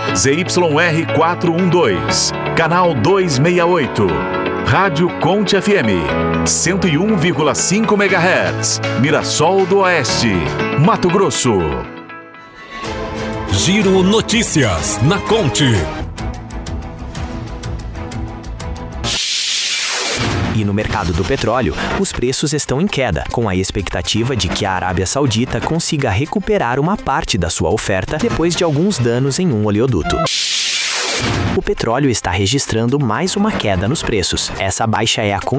ZYR 412, canal 268. Rádio Conte FM, 101,5 MHz, Mirassol do Oeste, Mato Grosso. Giro Notícias na Conte. E no mercado do petróleo, os preços estão em queda, com a expectativa de que a Arábia Saudita consiga recuperar uma parte da sua oferta depois de alguns danos em um oleoduto. O petróleo está registrando mais uma queda nos preços. Essa baixa é a